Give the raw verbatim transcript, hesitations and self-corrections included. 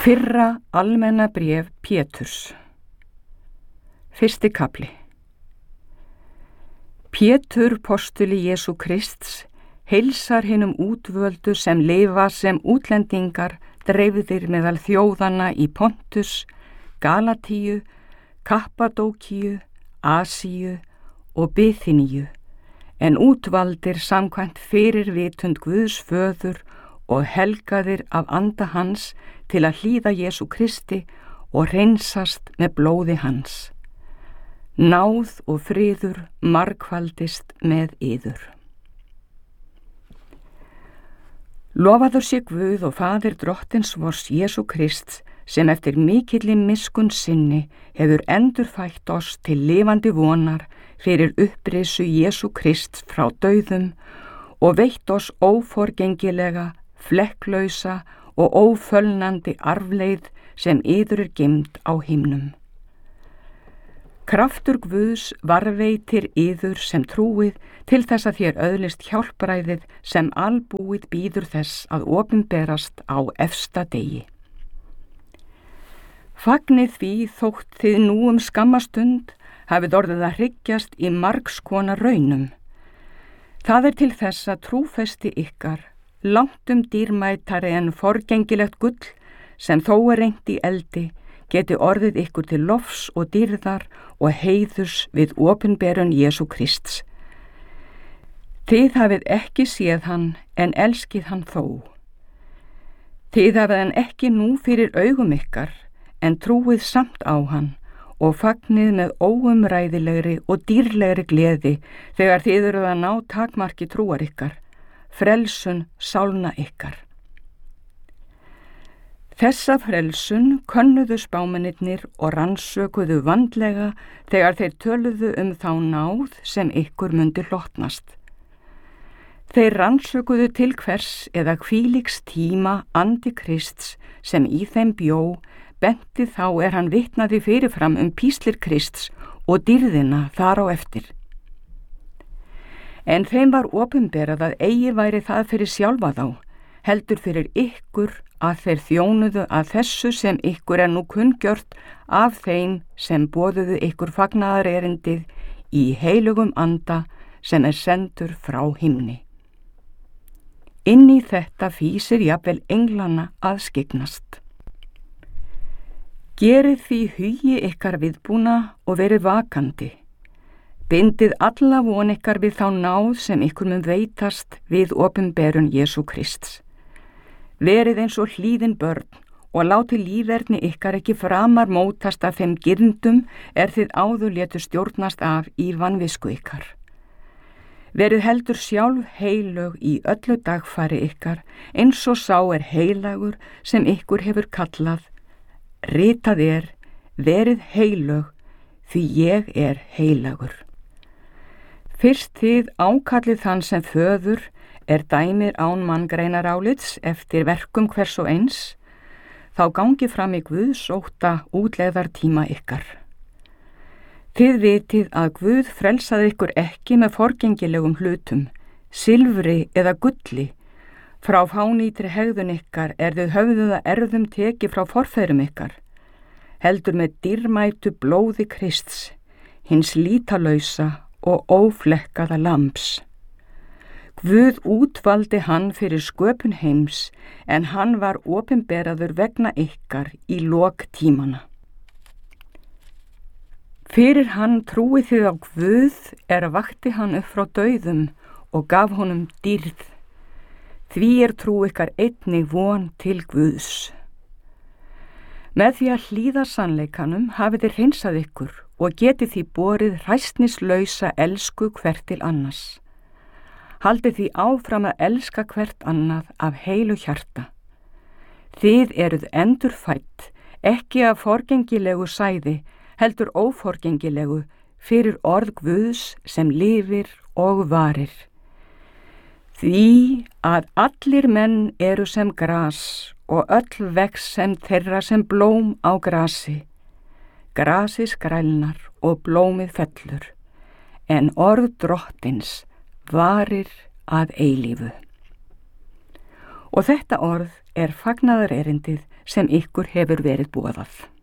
Fyrra almenna bréf Péturs. Fyrsti kafli. Pétur, postuli Jesú Krists, heilsar hinum útvöldu sem lifa sem útlendingar dreifðir meðal þjóðanna í Pontus, Galatíu, Kappadókíu, Asíu og Bithyníu, en útvaldir samkvæmt fyrir vitund Guðs föður og helgaðir af anda hans til að hlýða Jesú Kristi og hreinsast með blóði hans. Náð og friður margfaldist með yður. Lofaður sé Guð og Faðir drottins vors Jesú Krists, sem eftir mikilli miskunn sinni hefur endurfætt oss til lifandi vonar fyrir upprisu Jesú Krists frá dauðum og veitt oss óforgengilega, flekklausa og ófölnandi arfleið sem yður er geymd á himnum. Kraftur Guðs varveitir yður sem trúið til þess að þér öðlist hjálpræðið sem albúið býður þess að opinberast á efsta degi. Fagnið því þótt þið nú um skammastund hafið orðið að hryggjast í margs konar raunum. Það er til þess að trúfesti ykkar, langtum dýrmætari en forgengilegt gull sem þó er reynt í eldi, geti orðið ykkur til lofs og dýrðar og heiðurs við opinberun Jesú Krists. Þið hafið ekki séð hann en elskið hann þó. Þið hafið hann ekki nú fyrir augum ykkar en trúið samt á hann og fagnið með óumræðilegri og dýrlegri gleði þegar þið eruð að ná takmarki trúar ykkar, frelsun sálna ykkar. Þessa frelsun könnuðu spámennirnir og rannsökuðu vandlega þegar þeir töluðu um þá náð sem ykkur mundi hlotnast. Þeir rannsökuðu til hvers eða hvílíks tíma andi Krists sem í þeim bjó, benti þá er hann vitnaði fyrirfram um píslir Krists og dýrðina þar á eftir. En þeim var opinberað að eigi væri það fyrir sjálfa þá, heldur fyrir ykkur að þeir þjónuðu að þessu sem ykkur er nú kunngjört af þeim sem boðuðu ykkur fagnaðarerindið í heilugum anda sem er sendur frá himni. Inn í þetta fýsir jafnvel englana að skyggnast. Gerið því hugi ykkar viðbúna og verið vakandi. Bindið alla von ykkar við þá náð sem ykkur mun veitast við opinberun Jesú Krists. Verið eins og hlýðin börn og láti líferni ykkar ekki framar mótast af þeim girndum er þið áður létu stjórnast af í vanvisku ykkar. Verið heldur sjálf heilög í öllu dagfari ykkar eins og sá er heilagur sem ykkur hefur kallað. Ritað er, verið heilög því ég er heilagur. Fyrst þið ákallið þann sem föður er dæmir án manngreinarálits eftir verkum hvers og eins, þá gangi fram í Guðs ótta útlegðar tíma ykkar. Þið vitið að Guð frelsaði ykkur ekki með forgengilegum hlutum, silfri eða gulli, frá fánýtri hegðun ykkar er þið höfðuð að erðum teki frá forfeðrum ykkar, heldur með dýrmætu blóði Krists, hins lítalausa og óflekkaða lambs. Guð útvaldi hann fyrir sköpun heims, en hann var opinberaður vegna ykkar í lok tímana. Fyrir hann trúið þið á Guð er vakti hann upp frá dauðum og gaf honum dýrð. Því er trú ykkar einnig von til Guðs. Með því að hlýða sannleikanum hafið þið hreinsað ykkur og getið því borið hræsnislausa elsku hvert til annars. Haldið því áfram að elska hvert annað af heilu hjarta. Þið eruð endurfætt, ekki af forgengilegu sæði, heldur óforgengilegu fyrir orð Guðs sem lifir og varir. Því að allir menn eru sem gras og öll vex sem þeirra sem blóm á grasi. Grasi skrælnar og blómið fellur, en orð drottins varir að eilífu. Og þetta orð er fagnaðarerindið sem ykkur hefur verið boðað.